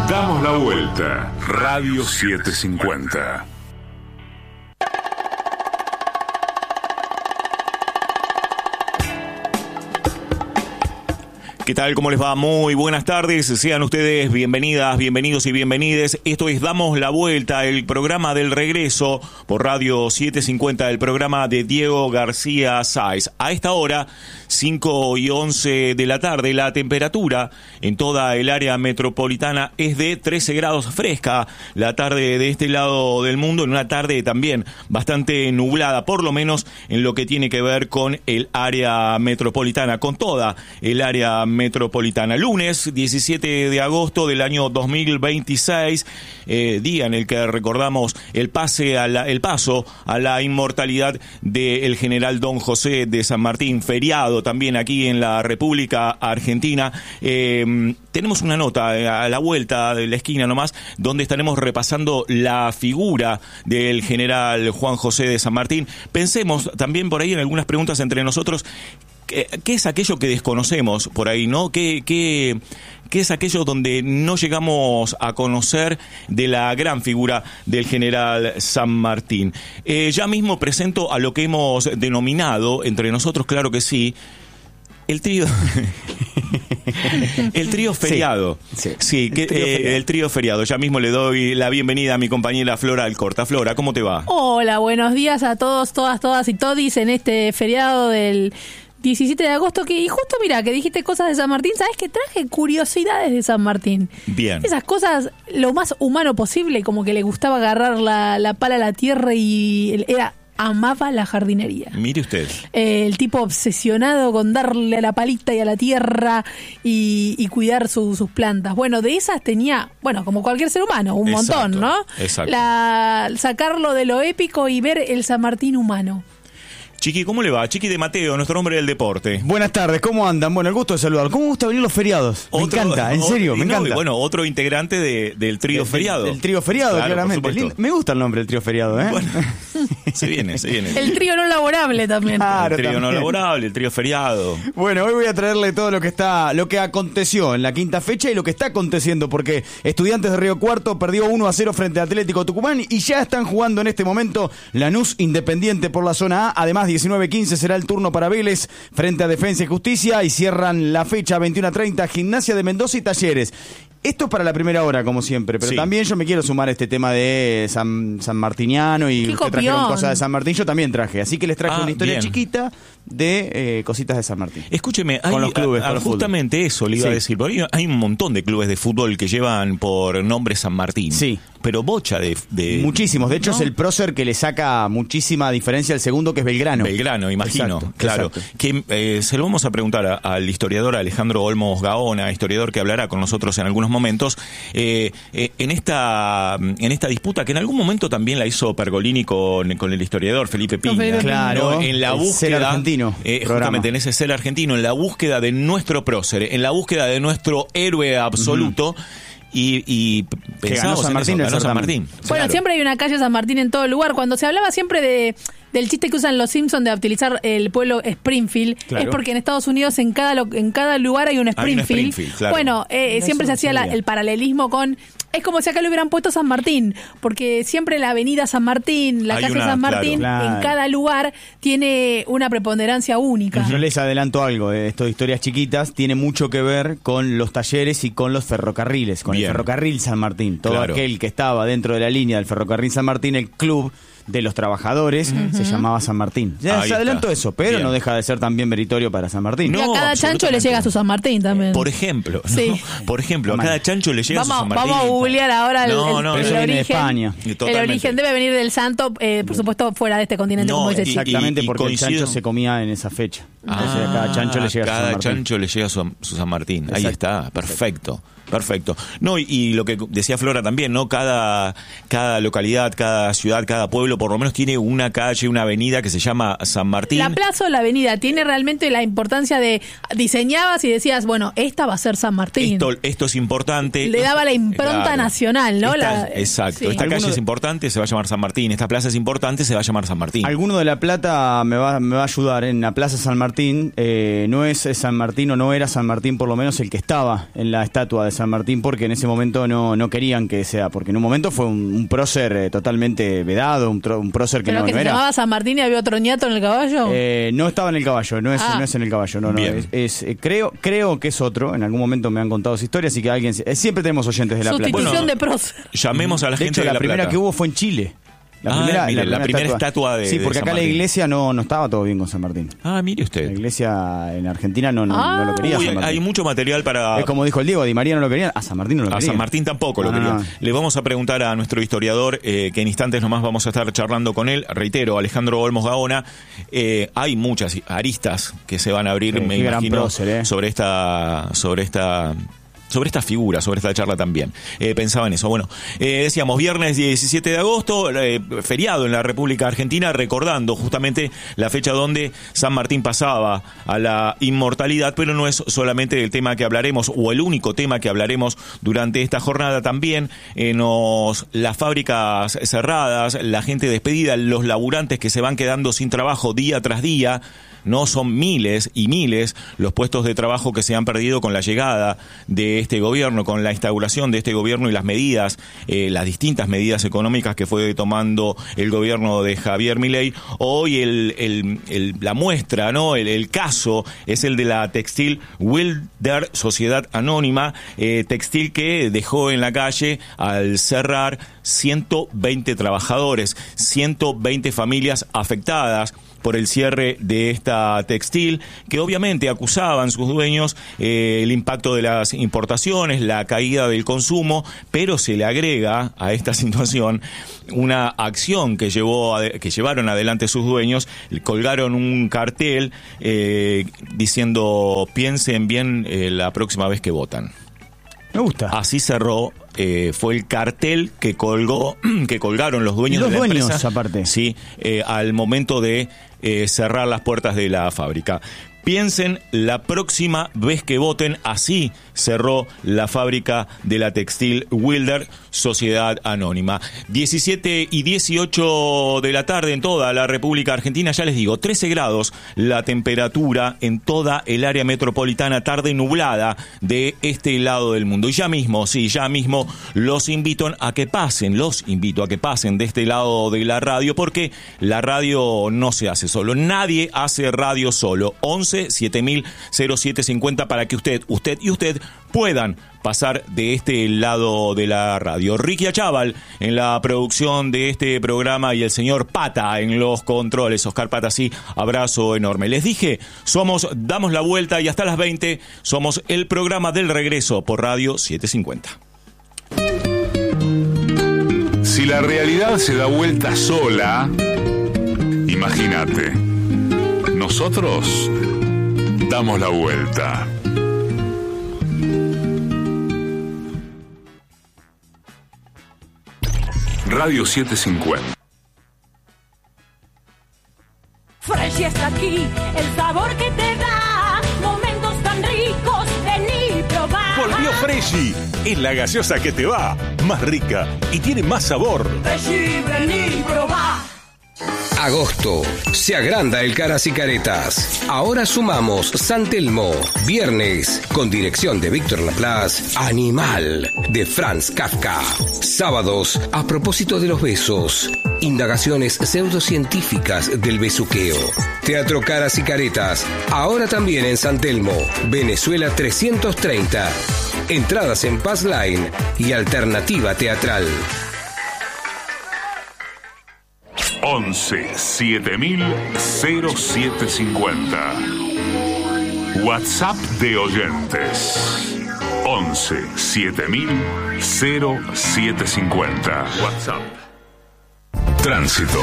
Damos la vuelta. Radio 750. ¿Qué tal? ¿Cómo les va? Muy buenas tardes. Sean ustedes bienvenidas, bienvenidos y bienvenides. Esto es Damos la Vuelta, el programa del regreso por Radio 750, el programa de Diego García Sáez. A esta hora, 5:11 de la tarde, la temperatura en toda el área metropolitana es de 13 grados fresca. La tarde de este lado del mundo, en una tarde también bastante nublada, por lo menos en lo que tiene que ver con el área metropolitana, con toda el área metropolitana. Lunes 17 de agosto del año 2026, día en el que recordamos el paso a la inmortalidad del general Don José de San Martín, feriado también aquí en la República Argentina. Tenemos una nota a la vuelta de la esquina nomás, donde estaremos repasando la figura del general Juan José de San Martín. Pensemos también por ahí en algunas preguntas entre nosotros. ¿Qué es aquello que desconocemos por ahí, no? ¿Qué es aquello donde no llegamos a conocer de la gran figura del general San Martín? Ya mismo presento a lo que hemos denominado entre nosotros, claro que sí, el trío feriado. Sí, el trío feriado. Ya mismo le doy la bienvenida a mi compañera Flora Alcorta. Flora, ¿cómo te va? Hola, buenos días a todos, todas y todis en este feriado del 17 de agosto, y justo mira, que dijiste cosas de San Martín, ¿sabes qué? Traje curiosidades de San Martín. Bien. Esas cosas lo más humano posible, como que le gustaba agarrar la pala a la tierra y amaba la jardinería. Mire usted. El tipo obsesionado con darle a la palita y a la tierra y cuidar sus plantas. Bueno, de esas tenía, como cualquier ser humano, un montón, ¿no? Exacto. Sacarlo de lo épico y ver el San Martín humano. Chiqui, ¿cómo le va? Chiqui de Mateo, nuestro hombre del deporte. Buenas tardes, ¿cómo andan? Bueno, el gusto de saludar. ¿Cómo gusta venir los feriados? Me encanta, en serio, me encanta. Bueno, otro integrante del trío feriado. Del trío feriado, claro, claramente. Me gusta el nombre del trío feriado, ¿eh? Bueno, se viene. El trío no laborable también. Claro, el trío también. No laborable, el trío feriado. Bueno, hoy voy a traerle todo lo que aconteció en la quinta fecha y lo que está aconteciendo, porque Estudiantes de Río Cuarto perdió 1-0 frente a Atlético Tucumán y ya están jugando en este momento Lanús Independiente por la zona A. Además, 19:15 será el turno para Vélez frente a Defensa y Justicia y cierran la fecha 21:30 Gimnasia de Mendoza y Talleres. Esto es para la primera hora, como siempre, pero también yo me quiero sumar a este tema de San Martiniano y que trajeron cosas de San Martín. Yo también traje, así que les traje una historia chiquita de cositas de San Martín. Escúcheme, con los clubes, justamente fútbol. Eso le iba a decir. Hay un montón de clubes de fútbol que llevan por nombre San Martín. Sí. Pero bocha de muchísimos. De hecho, ¿no? Es el prócer que le saca muchísima diferencia al segundo, que es Belgrano. Imagino. Exacto, claro. Exacto. Que se lo vamos a preguntar al historiador Alejandro Olmos Gaona, historiador que hablará con nosotros en algunos momentos, en esta disputa que en algún momento también la hizo Pergolini con el historiador Felipe Piña. Claro. ¿No? En la búsqueda argentino. Justamente en ese ser argentino, en la búsqueda de nuestro prócer, en la búsqueda de nuestro héroe absoluto. Y pensamos San Martín, ganó San Martín. Bueno, claro. Siempre hay una calle San Martín en todo lugar. Cuando se hablaba siempre del chiste que usan los Simpsons de utilizar el pueblo Springfield, claro, es porque en Estados Unidos en cada lugar hay un Springfield. Claro. Bueno, siempre se hacía el paralelismo con... Es como si acá le hubieran puesto San Martín, porque siempre la avenida San Martín, la calle San Martín, en cada lugar tiene una preponderancia única. Yo les adelanto algo, esto de historias chiquitas, tiene mucho que ver con los talleres y con los ferrocarriles, con el ferrocarril San Martín. Todo aquel que estaba dentro de la línea del ferrocarril San Martín, el club de los trabajadores, se llamaba San Martín. Ya se adelanto eso, pero no deja de ser también meritorio para San Martín. No, y a cada chancho le llega a su San Martín también. Por ejemplo, Por ejemplo, a cada chancho le llega su San Martín. Vamos a googlear ahora el origen. De España. El origen debe venir del santo, por supuesto, fuera de este continente, como dice Chico. Exactamente, porque el chancho se comía en esa fecha. Entonces a cada chancho le llega su San Martín. Cada chancho le llega su San Martín. Exacto. Ahí está, perfecto. Perfecto. No, y lo que decía Flora también, ¿no? Cada localidad, cada ciudad, cada pueblo, por lo menos tiene una calle, una avenida que se llama San Martín. La plaza o la avenida tiene realmente la importancia de diseñabas y decías, bueno, esta va a ser San Martín. Esto es importante. Le daba la impronta nacional, ¿no? Exacto. Sí. Esta calle es importante, se va a llamar San Martín. Esta plaza es importante, se va a llamar San Martín. Alguno de La Plata me va a ayudar. En la Plaza San Martín no es San Martín, o no era San Martín, por lo menos el que estaba en la estatua de San Martín porque en ese momento no querían que sea, porque en un momento fue un prócer totalmente vedado, un prócer que ¿Pero no que era. se llamaba San Martín y había otro ñato en el caballo? No estaba en el caballo, no es en el caballo, no. Creo que es otro, en algún momento me han contado esa historia, así que alguien... siempre tenemos oyentes de La Plata. Sustitución de prócer. Llamemos a la gente de La primera Plata. que hubo fue en Chile. La primera estatua de porque acá la iglesia no estaba todo bien con San Martín. Mire usted. La iglesia en Argentina no lo quería. San Martín. Hay mucho material para... Es como dijo el Diego, Di María no lo quería, a San Martín no lo quería. A San Martín tampoco lo quería. Le vamos a preguntar a nuestro historiador, que en instantes nomás vamos a estar charlando con él. Reitero, Alejandro Olmos Gaona. Hay muchas aristas que se van a abrir, me imagino, prócer, sobre esta figura, sobre esta charla también. Pensaba en eso. Bueno, decíamos, viernes 17 de agosto, feriado en la República Argentina, recordando justamente la fecha donde San Martín pasaba a la inmortalidad, pero no es solamente el tema que hablaremos, o el único tema que hablaremos durante esta jornada. También las fábricas cerradas, la gente despedida, los laburantes que se van quedando sin trabajo día tras día. No son miles y miles los puestos de trabajo que se han perdido con la llegada de este gobierno, con la instauración de este gobierno y las medidas, las distintas medidas económicas que fue tomando el gobierno de Javier Milei. Hoy la muestra, ¿no? El caso es el de la Textil Wilder Sociedad Anónima, textil que dejó en la calle al cerrar 120 trabajadores, 120 familias afectadas por el cierre de esta textil, que obviamente acusaban sus dueños el impacto de las importaciones, la caída del consumo, pero se le agrega a esta situación una acción que llevaron adelante sus dueños. Colgaron un cartel diciendo: piensen bien la próxima vez que votan. Me gusta. Así cerró. Fue el cartel que colgaron los dueños de la empresa, aparte. Sí, al momento de cerrar las puertas de la fábrica. Piensen la próxima vez que voten. Así cerró la fábrica de la Textil Wilder Sociedad Anónima. 17 y 18 de la tarde en toda la República Argentina. Ya les digo, 13 grados la temperatura en toda el área metropolitana, tarde nublada de este lado del mundo. Y ya mismo los invito a que pasen de este lado de la radio, porque la radio no se hace solo. Nadie hace radio solo. 11-7000-0750 para que usted puedan pasar de este lado de la radio. Ricky Achával en la producción de este programa y el señor Pata en los controles. Oscar Pata, sí, abrazo enorme. Les dije, damos la vuelta y hasta las 20 somos el programa del regreso por Radio 750. Si la realidad se da vuelta sola, imagínate, nosotros damos la vuelta. Radio 750. Fresh está aquí, el sabor que te da momentos tan ricos, vení probar. Volvió Freshy, es la gaseosa que te va, más rica y tiene más sabor. Freshy, vení probar. Agosto. Se agranda el Caras y Caretas. Ahora sumamos San Telmo. Viernes, con dirección de Víctor Laplace, Animal, de Franz Kafka. Sábados, a propósito de los besos. Indagaciones pseudocientíficas del besuqueo. Teatro Caras y Caretas. Ahora también en San Telmo, Venezuela 330. Entradas en Pass Line y Alternativa Teatral. 11-7000-0750. WhatsApp de oyentes. 11-7000-0750. WhatsApp. Tránsito.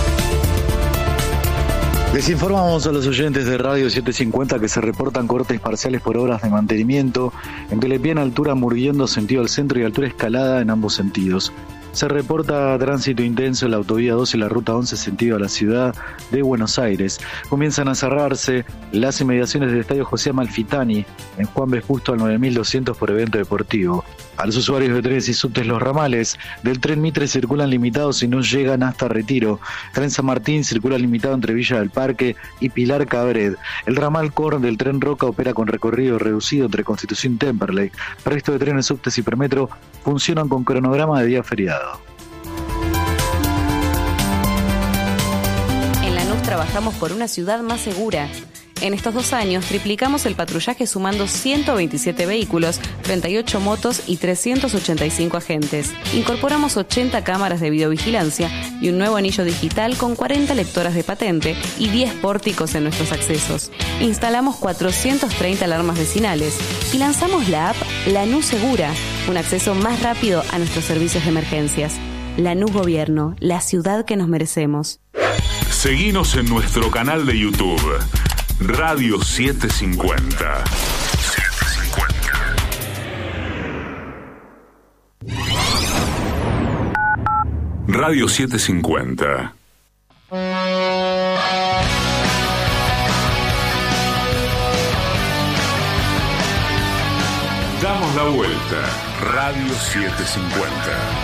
Les informamos a los oyentes de Radio 750 que se reportan cortes parciales por obras de mantenimiento en Telepía en altura Murguiendo sentido al centro y altura Escalada en ambos sentidos. Se reporta tránsito intenso en la autovía 2 y la ruta 11 sentido a la ciudad de Buenos Aires. Comienzan a cerrarse las inmediaciones del estadio José Amalfitani en Juan B. Justo al 9200 por evento deportivo. A los usuarios de trenes y subtes, los ramales del tren Mitre circulan limitados y no llegan hasta Retiro. Tren San Martín circula limitado entre Villa del Parque y Pilar Cabred. El ramal Corn del tren Roca opera con recorrido reducido entre Constitución y Temperley. El resto de trenes, subtes y permetro funcionan con cronograma de día feriado. En Lanús trabajamos por una ciudad más segura. En estos 2 años triplicamos el patrullaje sumando 127 vehículos, 38 motos y 385 agentes. Incorporamos 80 cámaras de videovigilancia y un nuevo anillo digital con 40 lectoras de patente y 10 pórticos en nuestros accesos. Instalamos 430 alarmas vecinales y lanzamos la app Lanús Segura, un acceso más rápido a nuestros servicios de emergencias. Lanús Gobierno, la ciudad que nos merecemos. Seguinos en nuestro canal de YouTube. Radio 750. Radio 750. Damos la vuelta. Radio 750.